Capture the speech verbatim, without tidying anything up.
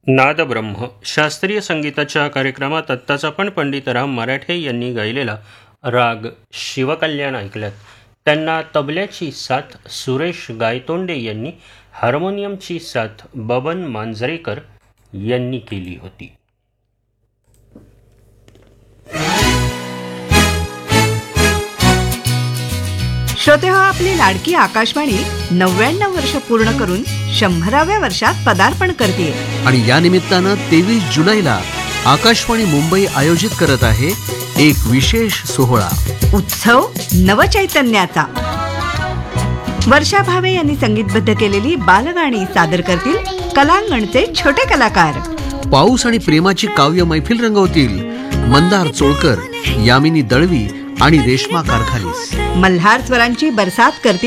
नादब्रह्म शास्त्रीय संगीताच्या कार्यक्रमात आत्ताच आपण पंडित राम मराठे यांनी गायलेला राग शिवकल्याण ऐकल्यात. त्यांना तबल्याची साथ सुरेश गायतोंडे यांनी, हार्मोनियमची साथ बबन मांजरेकर यांनी केली होती. श्रोते हो, आपली लाडकी आकाशवाणी नव्याण्णव वर्ष पूर्ण करून शंभराव्या वर्षात पदार्पण करते. आणि या निमित्तानं तेवीस जुलैला आकाशवाणी मुंबई आयोजित करत आहे एक विशेष सोहळा, उत्सव नवचैतन्याचा. वर्षा भावे यांनी संगीतबद्ध केलेली बालगाणी सादर करतील कलांगणचे छोटे कलाकार. पाऊस आणि प्रेमाची काव्य मैफिल रंगवतील मंदार चोळकर, यामिनी दळवी आणि रेश्मा कारखालीस. मल्हार स्वरांची बरसात करतील